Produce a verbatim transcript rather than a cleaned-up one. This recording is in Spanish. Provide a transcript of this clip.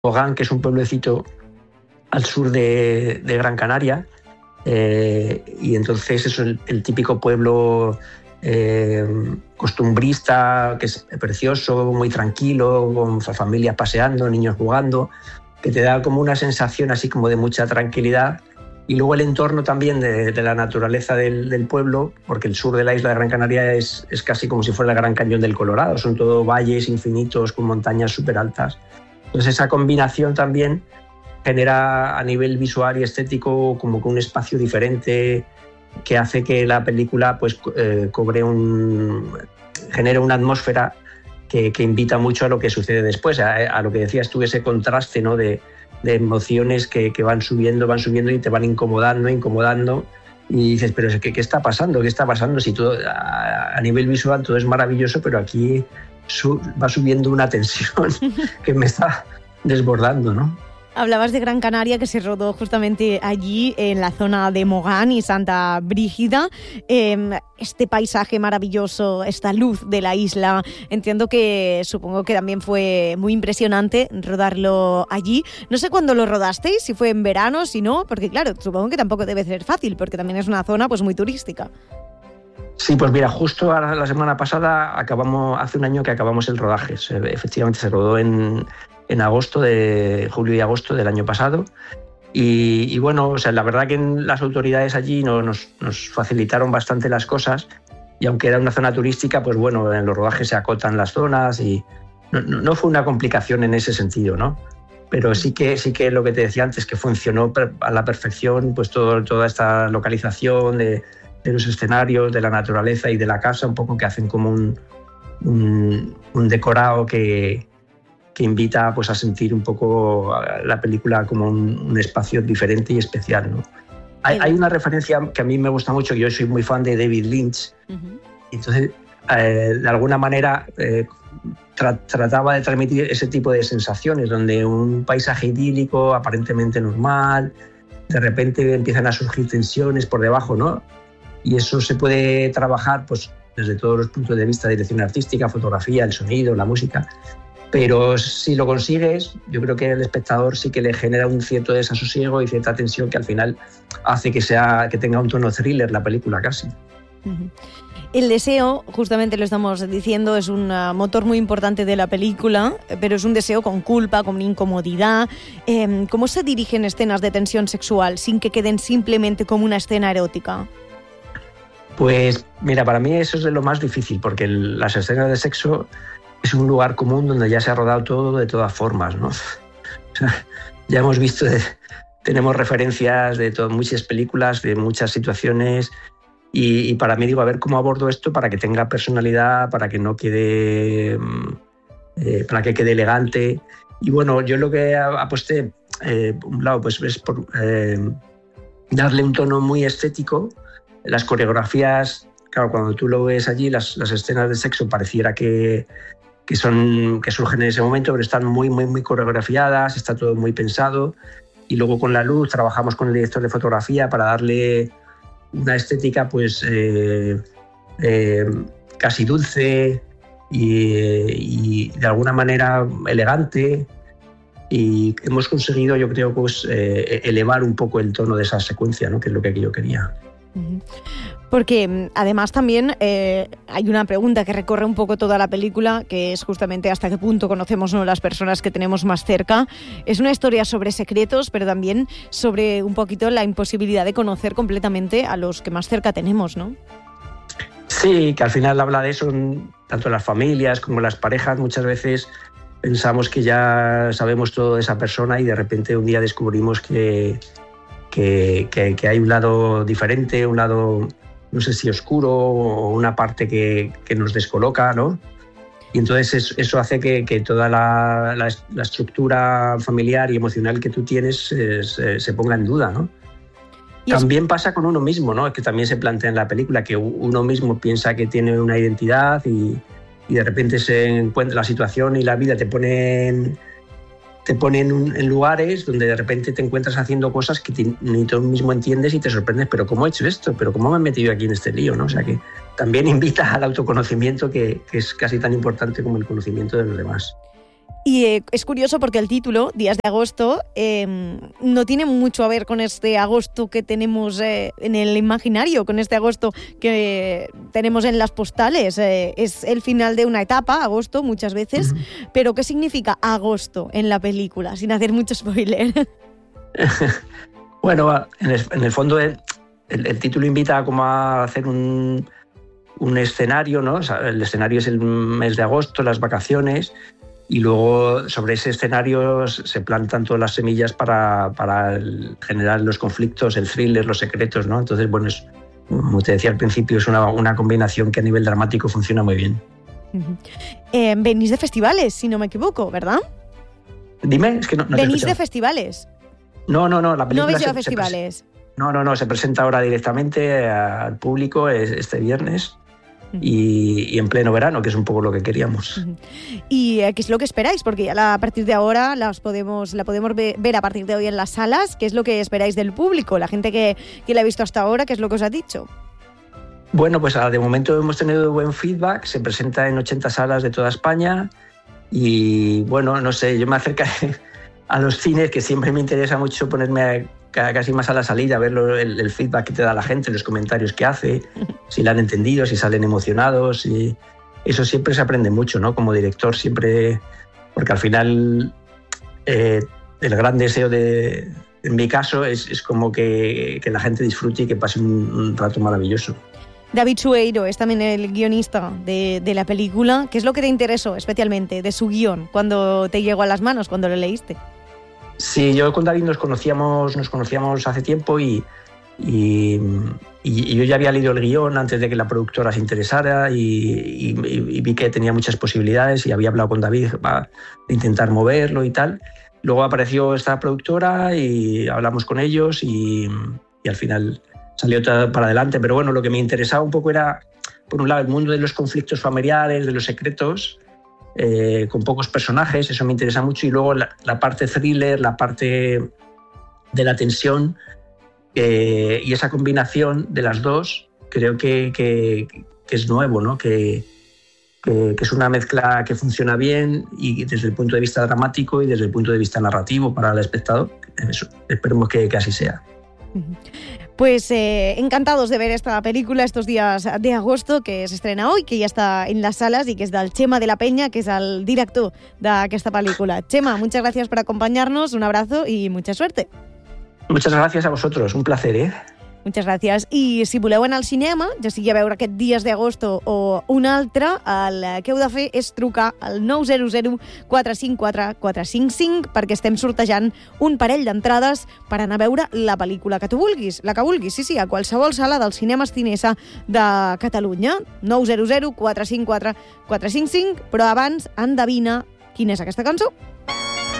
Mogán, que es un pueblecito al sur de, de Gran Canaria, eh, y entonces es el, el típico pueblo eh, costumbrista, que es precioso, muy tranquilo, con familias paseando, niños jugando, que te da como una sensación así como de mucha tranquilidad. Y luego el entorno también de, de la naturaleza del, del pueblo, porque el sur de la isla de Gran Canaria es, es casi como si fuera el Gran Cañón del Colorado, son todo valles infinitos con montañas súper altas. Entonces esa combinación también genera a nivel visual y estético como que un espacio diferente que hace que la película pues eh, cobre un, genere una atmósfera que, que invita mucho a lo que sucede después, a, a lo que decías tú, ese contraste, ¿no? de, de emociones que, que van subiendo, van subiendo y te van incomodando, incomodando, y dices, pero ¿qué, qué está pasando? ¿Qué está pasando? Si todo, a, a nivel visual todo es maravilloso, pero aquí su, va subiendo una tensión que me está desbordando, ¿no? Hablabas de Gran Canaria, que se rodó justamente allí, en la zona de Mogán y Santa Brígida. Eh, este paisaje maravilloso, esta luz de la isla, entiendo que supongo que también fue muy impresionante rodarlo allí. No sé cuándo lo rodasteis, si fue en verano, si no, porque claro, supongo que tampoco debe ser fácil, porque también es una zona pues muy turística. Sí, pues mira, justo la semana pasada, acabamos, hace un año que acabamos el rodaje. Se, efectivamente se rodó en... en agosto, de julio y agosto del año pasado. Y, y bueno, o sea, la verdad que las autoridades allí no, nos, nos facilitaron bastante las cosas, y aunque era una zona turística, pues bueno, en los rodajes se acotan las zonas y no, no, no fue una complicación en ese sentido, ¿no? Pero sí que, sí que lo que te decía antes, que funcionó a la perfección, pues todo, toda esta localización de, de los escenarios, de la naturaleza y de la casa, un poco que hacen como un, un, un decorado que que invita pues, a sentir un poco la película como un, un espacio diferente y especial, ¿no? Hay, hay una referencia que a mí me gusta mucho, que yo soy muy fan de David Lynch, uh-huh. Entonces, eh, de alguna manera, eh, tra- trataba de transmitir ese tipo de sensaciones, donde un paisaje idílico, aparentemente normal, de repente empiezan a surgir tensiones por debajo, ¿no? Y eso se puede trabajar pues, desde todos los puntos de vista, dirección artística, fotografía, el sonido, la música. Pero si lo consigues, yo creo que el espectador sí que le genera un cierto desasosiego y cierta tensión que al final hace que, sea, que tenga un tono thriller la película casi. Uh-huh. El deseo, justamente lo estamos diciendo, es un motor muy importante de la película, pero es un deseo con culpa, con incomodidad. Eh, ¿Cómo se dirigen escenas de tensión sexual sin que queden simplemente como una escena erótica? Pues mira, para mí eso es de lo más difícil, porque el, las escenas de sexo es un lugar común donde ya se ha rodado todo de todas formas, ¿no? O sea, ya hemos visto, de, tenemos referencias de todo, muchas películas, de muchas situaciones, y, y para mí digo, a ver cómo abordo esto para que tenga personalidad, para que no quede, eh, para que quede elegante. Y bueno, yo lo que aposté, eh, por un lado, pues es por eh, darle un tono muy estético. Las coreografías, claro, cuando tú lo ves allí, las, las escenas de sexo pareciera que que, son, que surgen en ese momento, pero están muy, muy, muy coreografiadas, está todo muy pensado. Y luego con la luz trabajamos con el director de fotografía para darle una estética pues eh, eh, casi dulce y, y de alguna manera elegante. Y hemos conseguido, yo creo, pues, eh, elevar un poco el tono de esa secuencia, ¿no? Que es lo que yo quería. Porque además también eh, hay una pregunta que recorre un poco toda la película, que es justamente hasta qué punto conocemos, ¿no?, las personas que tenemos más cerca. Es una historia sobre secretos, pero también sobre un poquito la imposibilidad de conocer completamente a los que más cerca tenemos, ¿no? Sí, que al final habla de eso, tanto las familias como las parejas. Muchas veces pensamos que ya sabemos todo de esa persona y de repente un día descubrimos que Que, que, que hay un lado diferente, un lado, no sé si oscuro, o una parte que, que nos descoloca, ¿no? Y entonces eso, eso hace que, que toda la, la, la estructura familiar y emocional que tú tienes eh, se, se ponga en duda, ¿no? También pasa con uno mismo, ¿no? Es que también se plantea en la película que uno mismo piensa que tiene una identidad y, y de repente se encuentra la situación y la vida te pone... te ponen en lugares donde de repente te encuentras haciendo cosas que te, ni tú mismo entiendes y te sorprendes, pero ¿cómo he hecho esto? ¿Pero cómo me he metido aquí en este lío? ¿No? O sea que también invita al autoconocimiento, que, que es casi tan importante como el conocimiento de los demás. Y eh, es curioso porque el título, Días de Agosto, eh, no tiene mucho a ver con este agosto que tenemos eh, en el imaginario, con este agosto que tenemos en las postales. Eh, es el final de una etapa, agosto, muchas veces. Uh-huh. Pero ¿qué significa agosto en la película? Sin hacer mucho spoiler. Bueno, en el, en el fondo el, el título invita como a hacer un, un escenario, ¿no? O sea, el escenario es el mes de agosto, las vacaciones. Y luego sobre ese escenario se plantan todas las semillas para, para el, generar los conflictos, el thriller, los secretos, ¿no? Entonces, bueno, es, como te decía al principio, es una, una combinación que a nivel dramático funciona muy bien. Uh-huh. Eh, venís de festivales, si no me equivoco, ¿verdad? Dime, es que no, no te Venís de festivales. No, no, no, la película... ¿No habéis ido se, a festivales? Se no, no, no, se presenta ahora directamente al público este viernes. Y, y en pleno verano, que es un poco lo que queríamos. ¿Y qué es lo que esperáis? Porque ya la, a partir de ahora las podemos, la podemos ver a partir de hoy en las salas. ¿Qué es lo que esperáis del público? La gente que, que la ha visto hasta ahora, ¿qué es lo que os ha dicho? Bueno, pues de momento hemos tenido buen feedback. Se presenta en ochenta salas de toda España. Y bueno, no sé, yo me acerco a los cines, que siempre me interesa mucho ponerme casi más a la salida, ver el, el feedback que te da la gente, los comentarios que hace, si la han entendido, si salen emocionados. Y eso siempre se aprende mucho, ¿no? Como director siempre, porque al final eh, el gran deseo de, en mi caso, es, es como que, que la gente disfrute y que pase un, un rato maravilloso. David Sueiro es también el guionista de, de la película. ¿Qué es lo que te interesó especialmente de su guión cuando te llegó a las manos, cuando lo leíste? Sí, yo con David nos conocíamos, nos conocíamos hace tiempo y, y, y yo ya había leído el guión antes de que la productora se interesara y, y, y vi que tenía muchas posibilidades y había hablado con David para intentar moverlo y tal. Luego apareció esta productora y hablamos con ellos y, y al final salió todo para adelante. Pero bueno, lo que me interesaba un poco era, por un lado, el mundo de los conflictos familiares, de los secretos, Eh, con pocos personajes, eso me interesa mucho, y luego la, la parte thriller, la parte de la tensión eh, y esa combinación de las dos creo que, que, que es nuevo, ¿no? que, que, que es una mezcla que funciona bien y desde el punto de vista dramático y desde el punto de vista narrativo para el espectador. Eso, esperemos que, que así sea. Pues eh, encantados de ver esta película estos días de agosto, que se estrena hoy, que ja està en les sales i que és del Chema de la Peña, que és el director d'aquesta pel·lícula. Chema, muchas gracias por acompañarnos, un abrazo y mucha suerte. Muchas gracias a vosotros, un placer, ¿eh? Muchas gràcies. I si voleu anar al cinema, ja sigui a veure aquest Dies d'agosto o un altre, el que heu de fer és trucar al nou zero zero quatre cinc quatre quatre cinc cinc perquè estem sortejant un parell d'entrades per anar a veure la pel·lícula que tu vulguis, la que vulguis, sí, sí, a qualsevol sala dels cinemes Cinesa de Catalunya. nou zero zero quatre cinc quatre quatre cinc cinc, però abans endevina quina és aquesta cançó.